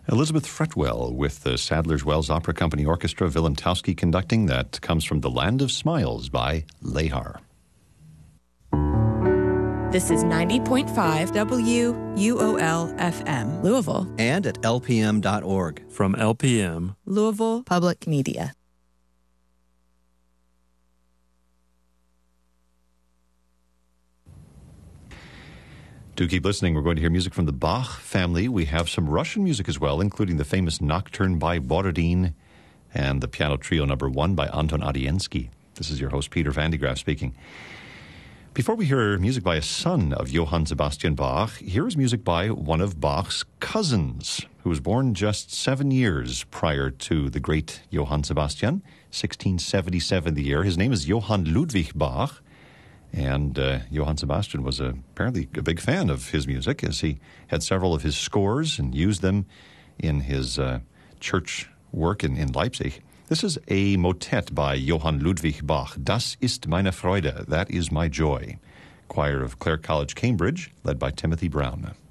Elizabeth Fretwell with the Sadler's Wells Opera Company Orchestra, Wilimtowski conducting. That comes from The Land of Smiles by Lehar. This is 90.5 WUOL-FM, Louisville. And at lpm.org. From LPM, Louisville Public Media. Do keep listening. We're going to hear music from the Bach family. We have some Russian music as well, including the famous Nocturne by Borodin and the Piano Trio No. 1 by Anton Adiensky. This is your host, Peter Van de Graaff, speaking. Before we hear music by a son of Johann Sebastian Bach, here is music by one of Bach's cousins, who was born just 7 years prior to the great Johann Sebastian, 1677 the year. His name is Johann Ludwig Bach. And Johann Sebastian was apparently a big fan of his music, as he had several of his scores and used them in his church work in Leipzig. This is a motet by Johann Ludwig Bach, Das ist meine Freude, that is my joy. Choir of Clare College, Cambridge, led by Timothy Brown.